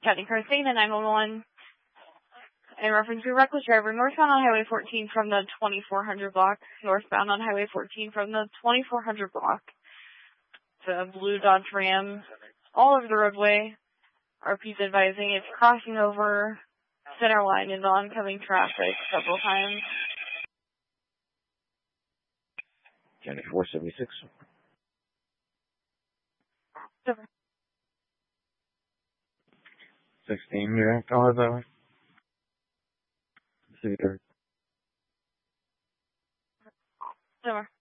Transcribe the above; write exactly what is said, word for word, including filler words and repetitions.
County Christina nine one one. In reference to a reckless driver northbound on Highway fourteen from the twenty-four hundred block, northbound on Highway fourteen from the twenty-four hundred block. The blue Dodge Ram all over the roadway. R P's advising it's crossing over center line into oncoming traffic several times. County four seventy-six. Over. sixteen, you're at College Highway. Cedar. Over.